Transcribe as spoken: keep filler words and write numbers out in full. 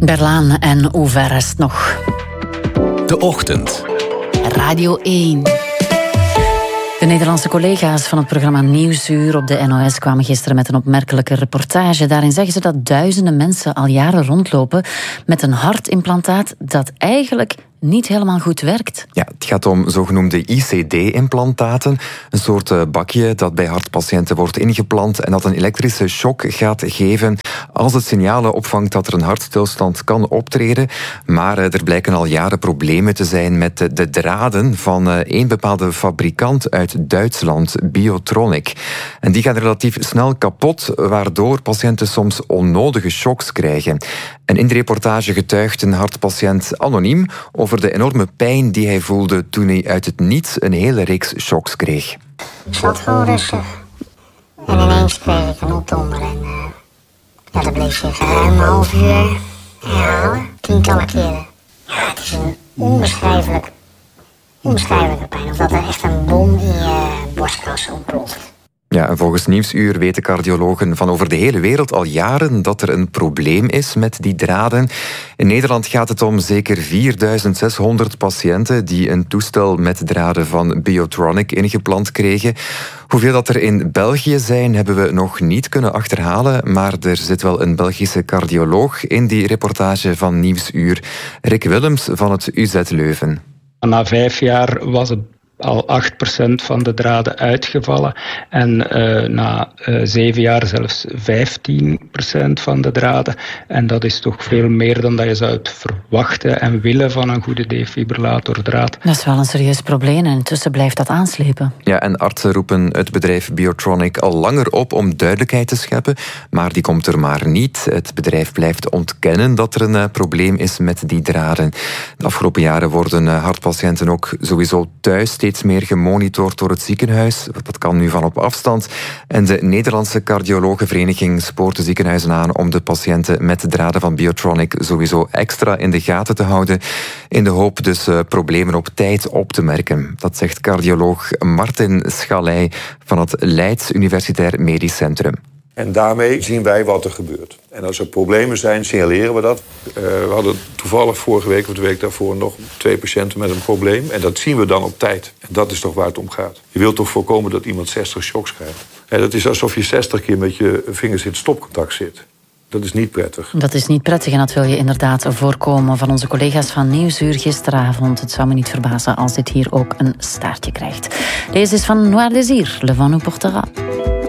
Berlaan en hoe ver is het nog? De Ochtend. Radio één. De Nederlandse collega's van het programma Nieuwsuur op de N O S kwamen gisteren met een opmerkelijke reportage. Daarin zeggen ze dat duizenden mensen al jaren rondlopen met een hartimplantaat dat eigenlijk niet helemaal goed werkt. Ja, het gaat om zogenoemde I C D-implantaten. Een soort bakje dat bij hartpatiënten wordt ingeplant en dat een elektrische shock gaat geven als het signalen opvangt dat er een hartstilstand kan optreden. Maar er blijken al jaren problemen te zijn met de draden van één bepaalde fabrikant uit Duitsland, Biotronic. En die gaan relatief snel kapot, waardoor patiënten soms onnodige shocks krijgen. En in de reportage getuigt een hartpatiënt anoniem over de enorme pijn die hij voelde toen hij uit het niets een hele reeks shocks kreeg. Ik zat gewoon rustig. En ineens kreeg ik een opdonder. En uh, ja, dat bleef zich ruim een half uur herhalen. Tientallen keren. Ja, het is een onbeschrijfelijk, onbeschrijfelijke pijn. Of dat er echt een bom in je borstkas ontploft. Ja, en volgens Nieuwsuur weten cardiologen van over de hele wereld al jaren dat er een probleem is met die draden. In Nederland gaat het om zeker vierduizend zeshonderd patiënten die een toestel met draden van Biotronic ingeplant kregen. Hoeveel dat er in België zijn, hebben we nog niet kunnen achterhalen, maar er zit wel een Belgische cardioloog in die reportage van Nieuwsuur. Rick Willems van het U Z Leuven. Na vijf jaar was het al acht procent van de draden uitgevallen. En uh, na uh, zeven jaar zelfs vijftien procent van de draden. En dat is toch veel meer dan dat je zou verwachten en willen van een goede defibrillatordraad. Dat is wel een serieus probleem en intussen blijft dat aanslepen. Ja, en artsen roepen het bedrijf Biotronic al langer op om duidelijkheid te scheppen, maar die komt er maar niet. Het bedrijf blijft ontkennen dat er een uh, probleem is met die draden. De afgelopen jaren worden uh, hartpatiënten ook sowieso thuis steeds meer gemonitord door het ziekenhuis. Dat kan nu van op afstand. En de Nederlandse cardiologenvereniging spoort de ziekenhuizen aan om de patiënten met de draden van Biotronic sowieso extra in de gaten te houden, in de hoop dus uh, problemen op tijd op te merken. Dat zegt cardioloog Martin Schaley van het Leids Universitair Medisch Centrum. En daarmee zien wij wat er gebeurt. En als er problemen zijn, signaleren we dat. Uh, we hadden toevallig vorige week of de week daarvoor nog twee patiënten met een probleem. En dat zien we dan op tijd. En dat is toch waar het om gaat. Je wilt toch voorkomen dat iemand zestig shocks krijgt. En dat is alsof je zestig keer met je vingers in het stopcontact zit. Dat is niet prettig. Dat is niet prettig en dat wil je inderdaad voorkomen. Van onze collega's van Nieuwsuur gisteravond. Het zou me niet verbazen als dit hier ook een staartje krijgt. Deze is van Noir Désir, Le Vent nous portera.